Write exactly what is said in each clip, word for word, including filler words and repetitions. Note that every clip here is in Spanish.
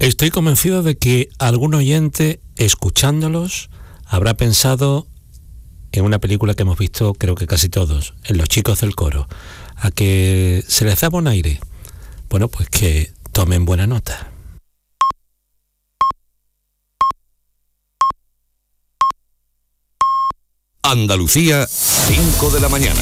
Estoy convencido de que algún oyente, escuchándolos, habrá pensado en una película que hemos visto, creo que casi todos, en Los chicos del coro, a que se les daba un aire. Bueno, pues que tomen buena nota. Andalucía, cinco de la mañana.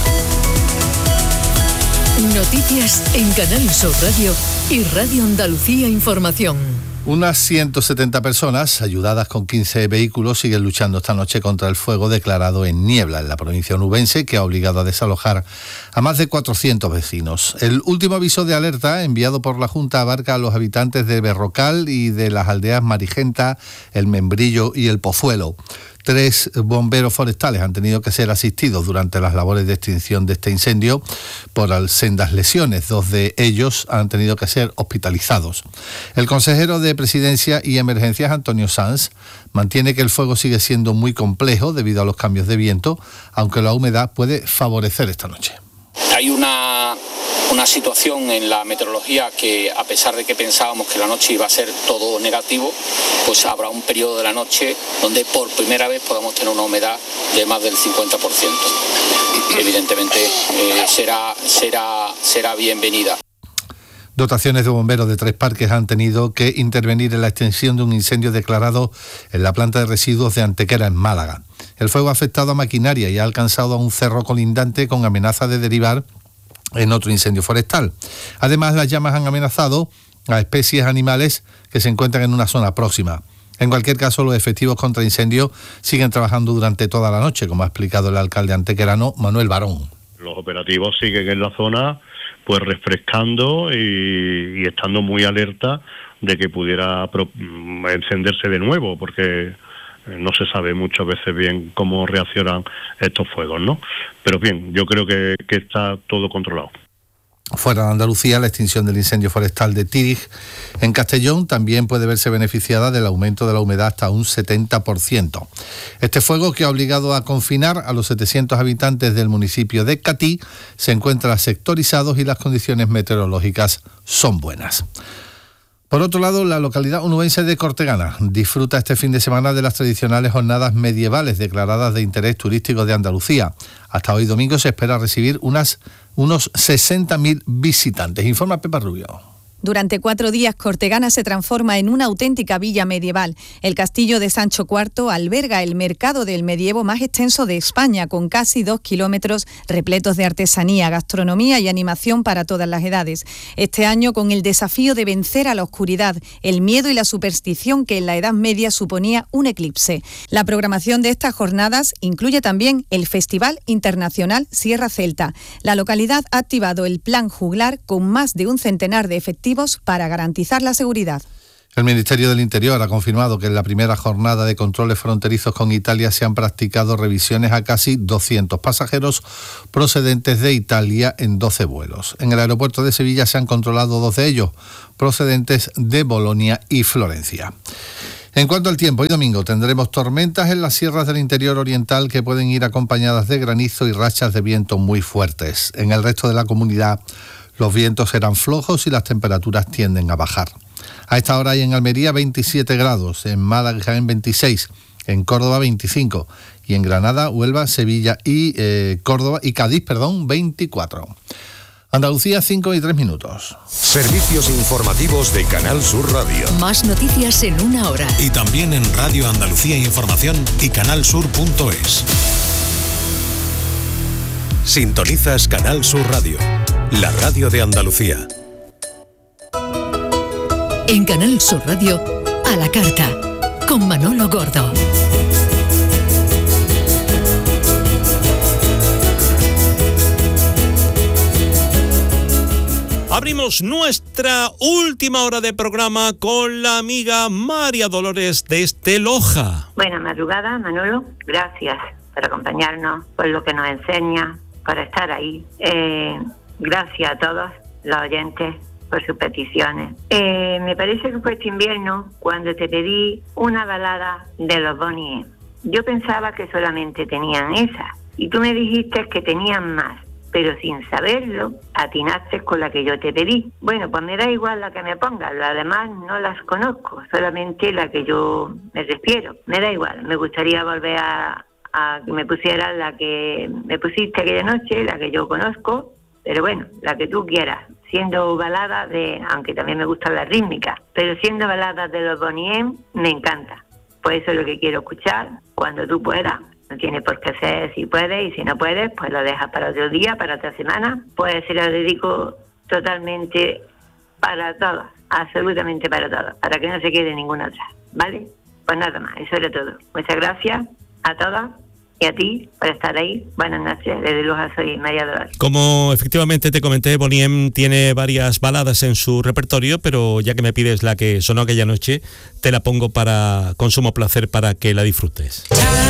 Noticias en Canal Sur Radio y Radio Andalucía Información. Unas ciento setenta personas, ayudadas con quince vehículos, siguen luchando esta noche contra el fuego declarado en Niebla, en la provincia onubense, que ha obligado a desalojar a más de cuatrocientos vecinos. El último aviso de alerta enviado por la Junta abarca a los habitantes de Berrocal y de las aldeas Marigenta, El Membrillo y El Pozuelo. Tres bomberos forestales han tenido que ser asistidos durante las labores de extinción de este incendio por sendas lesiones. Dos de ellos han tenido que ser hospitalizados. El consejero de Presidencia y Emergencias, Antonio Sanz, mantiene que el fuego sigue siendo muy complejo debido a los cambios de viento, aunque la humedad puede favorecer esta noche. Hay una, una situación en la meteorología que, a pesar de que pensábamos que la noche iba a ser todo negativo, pues habrá un periodo de la noche donde por primera vez podamos tener una humedad de más del cincuenta por ciento. Evidentemente eh, será, será, será bienvenida. Dotaciones de bomberos de tres parques han tenido que intervenir en la extensión de un incendio declarado en la planta de residuos de Antequera, en Málaga. El fuego ha afectado a maquinaria y ha alcanzado a un cerro colindante con amenaza de derivar en otro incendio forestal. Además, las llamas han amenazado a especies animales que se encuentran en una zona próxima. En cualquier caso, los efectivos contra incendios siguen trabajando durante toda la noche, como ha explicado el alcalde antequerano, Manuel Barón. Los operativos siguen en la zona, pues refrescando y, y estando muy alerta de que pudiera pro, encenderse de nuevo, porque no se sabe muchas veces bien cómo reaccionan estos fuegos, ¿no? Pero bien, yo creo que, que está todo controlado. Fuera de Andalucía, la extinción del incendio forestal de Tírig en Castellón también puede verse beneficiada del aumento de la humedad hasta un setenta por ciento. Este fuego, que ha obligado a confinar a los setecientos habitantes del municipio de Catí, se encuentra sectorizado y las condiciones meteorológicas son buenas. Por otro lado, la localidad onubense de Cortegana disfruta este fin de semana de las tradicionales jornadas medievales declaradas de interés turístico de Andalucía. Hasta hoy domingo se espera recibir unas, unos sesenta mil visitantes. Informa Pepa Rubio. Durante cuatro días, Cortegana se transforma en una auténtica villa medieval. El castillo de Sancho cuarto alberga el mercado del medievo más extenso de España, con casi dos kilómetros repletos de artesanía, gastronomía y animación para todas las edades. Este año, con el desafío de vencer a la oscuridad, el miedo y la superstición que en la Edad Media suponía un eclipse. La programación de estas jornadas incluye también el Festival Internacional Sierra Celta. La localidad ha activado el Plan Juglar con más de un centenar de efectivos para garantizar la seguridad. El Ministerio del Interior ha confirmado que en la primera jornada de controles fronterizos con Italia se han practicado revisiones a casi doscientos pasajeros procedentes de Italia en doce vuelos. En el aeropuerto de Sevilla se han controlado dos de ellos, procedentes de Bolonia y Florencia. En cuanto al tiempo, hoy domingo tendremos tormentas en las sierras del interior oriental que pueden ir acompañadas de granizo y rachas de viento muy fuertes. En el resto de la comunidad, los vientos serán flojos y las temperaturas tienden a bajar. A esta hora hay en Almería veintisiete grados, en Málaga en veintiséis, en Córdoba veinticinco y en Granada, Huelva, Sevilla y eh, Córdoba y Cádiz, perdón, veinticuatro. Andalucía, cinco y tres minutos. Servicios informativos de Canal Sur Radio. Más noticias en una hora. Y también en Radio Andalucía Información y canal sur punto es. Sintonizas Canal Sur Radio, la radio de Andalucía. En Canal Sur Radio, a la carta, con Manolo Gordo. Abrimos nuestra última hora de programa con la amiga María Dolores desde Loja. Buena madrugada, Manolo. Gracias por acompañarnos, por lo que nos enseña, por estar ahí. Eh, gracias a todos los oyentes por sus peticiones. Eh, me parece que fue este invierno cuando te pedí una balada de los Bonnie. Yo pensaba que solamente tenían esa y tú me dijiste que tenían más. pero sin saberlo, atinaste con la que yo te pedí. Bueno, pues me da igual la que me pongas, las demás no las conozco, solamente la que yo me refiero. Me da igual, me gustaría volver a, a que me pusieras la que me pusiste aquella noche, la que yo conozco, pero bueno, la que tú quieras, siendo balada de, aunque también me gustan las rítmicas, pero siendo balada de los Boney M, me encanta. Pues eso es lo que quiero escuchar cuando tú puedas. No tiene por qué ser si puedes, y si no puedes, pues lo dejas para otro día, para otra semana. Pues se lo dedico totalmente para todos, absolutamente para todos, para que no se quede ninguna otra, ¿vale? Pues nada más, eso era todo. Muchas gracias a todas y a ti por estar ahí. Buenas noches, desde Loja soy María Dolores. Como efectivamente te comenté, Boney M tiene varias baladas en su repertorio, pero ya que me pides la que sonó aquella noche, te la pongo para con sumo placer para que la disfrutes.